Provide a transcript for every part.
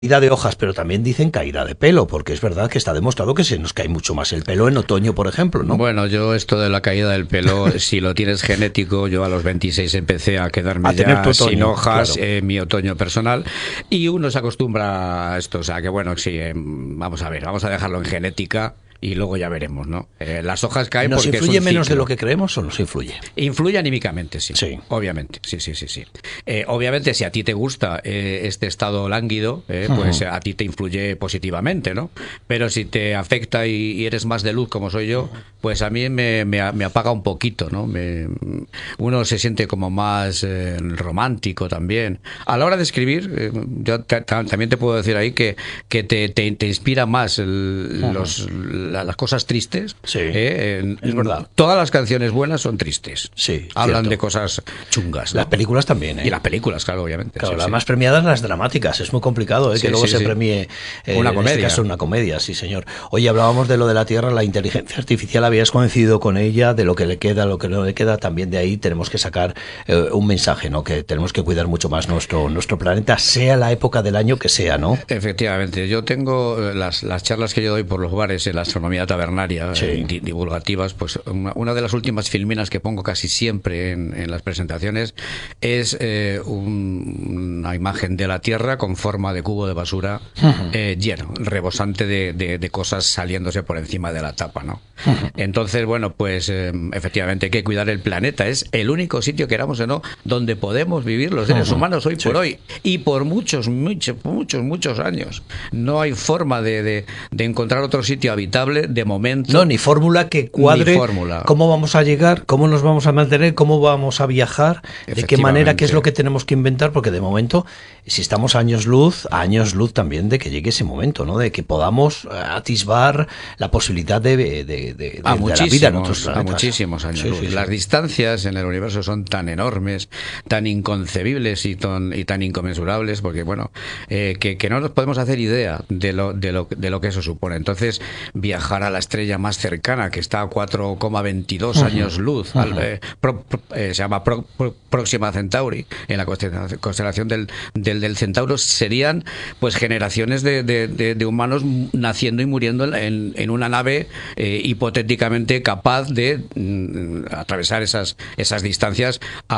caída de hojas, pero también dicen caída de pelo, porque es verdad que está demostrado que se nos cae mucho más el pelo en otoño, por ejemplo, ¿no? Bueno, yo esto de la caída del pelo, si lo tienes genético, yo a los 26 empecé a quedarme ya otoño, sin hojas, claro. mi otoño personal, y uno se acostumbra a esto, o sea que bueno, sí, vamos a ver, vamos a dejarlo en genética. Y luego ya veremos, ¿no? Las hojas caen ¿Nos porque influye es un menos de ciclo. lo que creemos o nos influye? Influye anímicamente, sí. Sí. Obviamente, sí. Obviamente, si a ti te gusta este estado lánguido, pues a ti te influye positivamente, ¿no? Pero si te afecta y eres más de luz como soy yo, pues a mí me apaga un poquito, ¿no? Uno se siente como más romántico también. A la hora de escribir, yo también te puedo decir ahí que te inspira más las cosas tristes. Sí, es verdad. Todas las canciones buenas son tristes. Sí, hablan cierto. de cosas chungas, ¿no? Las películas también, ¿eh? Y las películas, claro, obviamente. Claro, sí, las sí. más premiadas las dramáticas. Es muy complicado, Sí, que luego sí, se sí. premie Una comedia. En este caso una comedia, sí señor. Oye, hablábamos de lo de la Tierra, la inteligencia artificial, habías coincidido con ella, de lo que le queda, lo que no le queda, también de ahí tenemos que sacar un mensaje, ¿no? Que tenemos que cuidar mucho más nuestro planeta, sea la época del año que sea, ¿no? Efectivamente, yo tengo las charlas que yo doy por los bares en la astronomía tabernaria, Sí. Divulgativas, pues una de las últimas filminas que pongo casi siempre en las presentaciones es una imagen de la Tierra con forma de cubo de basura lleno, rebosante de cosas saliéndose por encima de la tapa, ¿no? Entonces, bueno, pues efectivamente hay que cuidar el planeta. Es el único sitio, queramos o no, donde podemos vivir los seres humanos hoy por hoy y por muchos años. No hay forma de encontrar otro sitio habitable de momento. No, ni fórmula que cuadre. Ni fórmula. ¿Cómo vamos a llegar? ¿Cómo nos vamos a mantener? ¿Cómo vamos a viajar? ¿De qué manera? ¿Qué es lo que tenemos que inventar? Porque de momento, si estamos a años luz también de que llegue ese momento, ¿no? De que podamos atisbar la posibilidad de la vida en otros planetas. A muchísimos años luz. Sí. Las distancias en el universo son tan enormes, tan inconcebibles y tan inconmensurables, porque bueno, que no nos podemos hacer idea de lo que eso supone. Entonces, viajar a la estrella más cercana, que está a 4,22 años luz, se llama Próxima Centauri, en la constelación del Centauro, serían pues generaciones de humanos naciendo y muriendo en una nave hipotéticamente capaz de atravesar esas distancias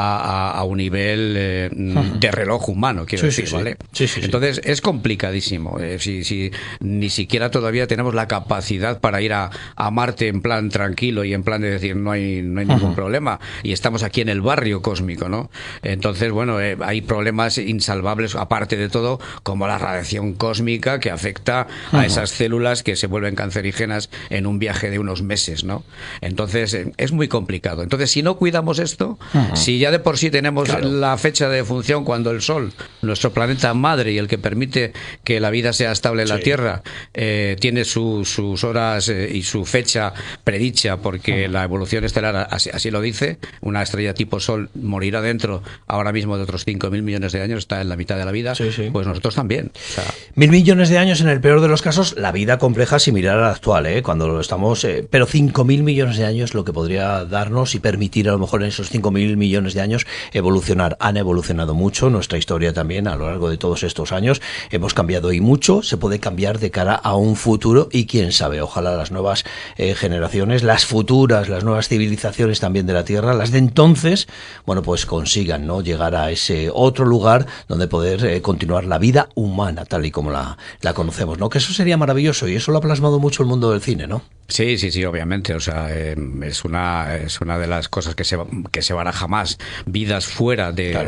a un nivel de reloj humano, quiero decir, ¿vale? Sí. Entonces es complicadísimo. Si ni siquiera todavía tenemos la capacidad para ir a Marte en plan tranquilo y en plan de decir no hay ningún problema, y estamos aquí en el barrio cósmico, ¿no? Entonces, bueno, hay problemas insalvables, aparte de todo, como la radiación cósmica que afecta a esas células que se vuelven cancerígenas en un viaje de unos meses, ¿no? Entonces es muy complicado. Entonces, si no cuidamos esto, si ya de por sí tenemos la fecha de función cuando el Sol, nuestro planeta madre y el que permite que la vida sea estable en la Tierra, tiene sus horas y su fecha predicha, porque la evolución estelar así lo dice, una estrella tipo Sol morirá dentro ahora mismo de otros 5.000 millones de años, está en la mitad de la vida, pues nosotros también. O sea, 1.000 millones de años en el peor de los casos, la vida compleja similar a la actual, cuando lo estamos, pero 5.000 millones de años lo que podría darnos y permitir a lo mejor en esos 5.000 millones de años evolucionar. Han evolucionado mucho, nuestra historia también a lo largo de todos estos años, hemos cambiado y mucho, se puede cambiar de cara a un futuro y quién sabe, ojalá las nuevas generaciones, las futuras, las nuevas civilizaciones también de la Tierra, las de entonces, bueno, pues consigan, ¿no?, llegar a ese otro lugar donde poder continuar la vida humana tal y como la conocemos, ¿no? Que eso sería maravilloso y eso lo ha plasmado mucho el mundo del cine, ¿no? Sí, obviamente, o sea, es una de las cosas que se baraja más, vidas fuera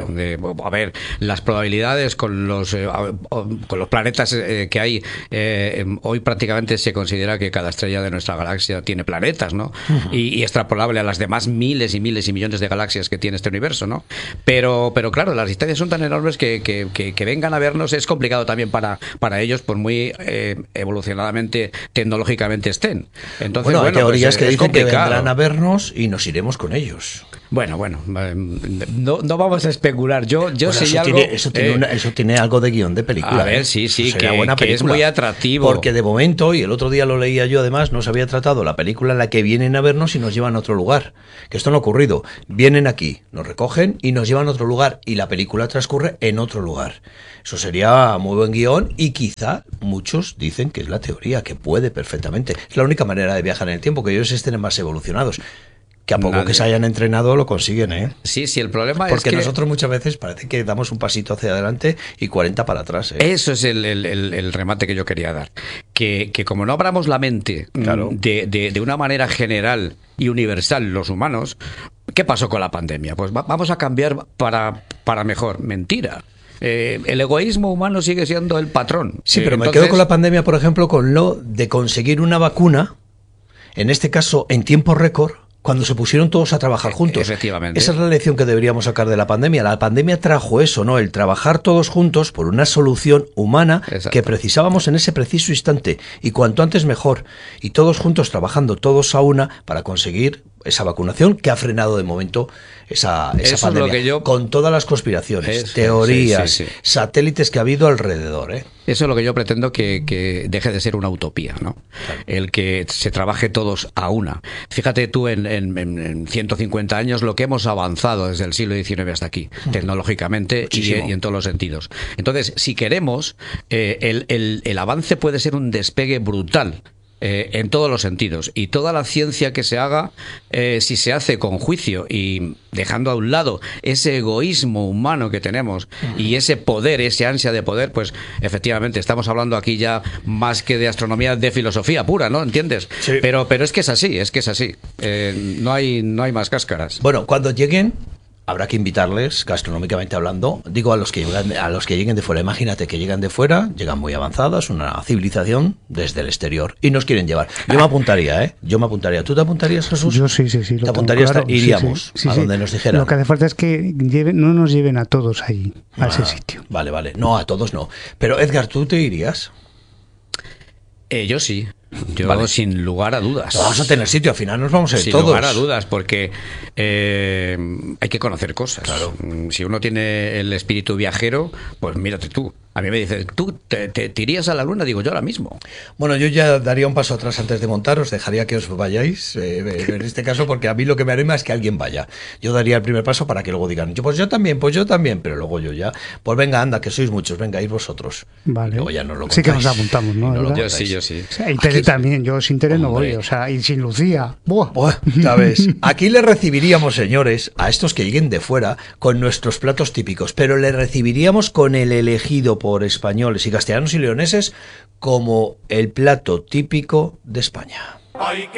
a ver, las probabilidades con los planetas que hay, hoy prácticamente se considera que cada estrella de nuestra galaxia tiene planetas, ¿no? Y extrapolable a las demás miles y millones de galaxias que tiene este universo, ¿no? Pero claro, las distancias son tan enormes que vengan a vernos es complicado también para ellos, por muy evolucionadamente, tecnológicamente estén. Entonces, bueno, hay teorías que es dicen que complicado. vendrán a vernos y nos iremos con ellos. Bueno, no vamos a especular. Yo Bueno, sé algo. Eso tiene algo de guión de película. A ver, sí, Sería que, buena que es película. muy atractivo. Porque de momento, y el otro día lo leía yo además, no se había tratado la película en la que vienen a vernos y nos llevan a otro lugar. Que esto no ha ocurrido. Vienen aquí, nos recogen y nos llevan a otro lugar. Y la película transcurre en otro lugar. Eso sería muy buen guión y quizá muchos dicen que es la teoría, que puede perfectamente. Es la única manera de viajar en el tiempo, que ellos estén más evolucionados. Que a poco que se hayan entrenado lo consiguen, ¿eh? Sí, el problema Porque es que nosotros muchas veces parece que damos un pasito hacia adelante y 40 para atrás, ¿eh? eso es el remate que yo quería dar. Que como no abramos la mente Claro. de una manera general y universal los humanos, ¿qué pasó con la pandemia? Pues vamos a cambiar para mejor. Mentira. El egoísmo humano sigue siendo el patrón. Sí, pero me quedo con la pandemia, por ejemplo, con lo de conseguir una vacuna, en este caso en tiempo récord, cuando se pusieron todos a trabajar juntos. Efectivamente. Esa es la lección que deberíamos sacar de la pandemia. La pandemia trajo eso, ¿no? El trabajar todos juntos por una solución humana Exacto. que precisábamos en ese preciso instante. Y cuanto antes mejor. Y todos juntos trabajando, todos a una, para conseguir esa vacunación que ha frenado de momento esa Eso es pandemia. lo que yo- Con todas las conspiraciones, Es- teorías, sí. satélites que ha habido alrededor, ¿eh? Eso es lo que yo pretendo que deje de ser una utopía, ¿no? El que se trabaje todos a una. Fíjate tú en 150 años lo que hemos avanzado desde el siglo XIX hasta aquí, tecnológicamente y Muchísimo. en todos los sentidos. Entonces, si queremos, el avance puede ser un despegue brutal. En todos los sentidos, y toda la ciencia que se haga, si se hace con juicio y dejando a un lado ese egoísmo humano que tenemos y ese poder, ese ansia de poder, pues efectivamente estamos hablando aquí ya más que de astronomía, de filosofía pura, ¿no? ¿Entiendes? Sí. Pero es que es así, no hay más cáscaras. Bueno, cuando lleguen, habrá que invitarles, gastronómicamente hablando, digo a los que lleguen de fuera. Imagínate que llegan de fuera, llegan muy avanzadas, una civilización desde el exterior y nos quieren llevar. Yo me apuntaría, ¿eh? Yo me apuntaría. ¿Tú te apuntarías, Jesús? Yo sí. ¿Te apuntarías? Claro, Iríamos sí. a donde nos dijeran. Lo que hace falta es que no nos lleven a todos ahí, a ese sitio. Vale. No, a todos no. Pero, Edgar, ¿tú te irías? Yo sí. Yo Vale. sin lugar a dudas. No vamos a tener sitio, al final nos vamos a ir Sin todos. lugar a dudas, porque hay que conocer cosas. Claro. Si uno tiene el espíritu viajero, pues mírate tú. A mí me dices, ¿tú te irías a la luna? Digo, yo ahora mismo. Bueno, yo ya daría un paso atrás antes de montar, os dejaría que os vayáis, en este caso, porque a mí lo que me anima es que alguien vaya. Yo daría el primer paso para que luego digan, pues yo también, pero luego yo ya, pues venga, anda, que sois muchos, venga, ir vosotros. Vale. Y luego ya nos lo Sí que contáis. nos apuntamos, ¿no? Y nos lo ¿Verdad? contáis. Yo sí. O sea, y Tere también, yo sin Tere no voy, Hombre. o sea, y sin Lucía. ¡Buah! Buah, ya ves. Aquí le recibiríamos, señores, a estos que lleguen de fuera con nuestros platos típicos, pero le recibiríamos con el elegido por españoles y castellanos y leoneses como el plato típico de España.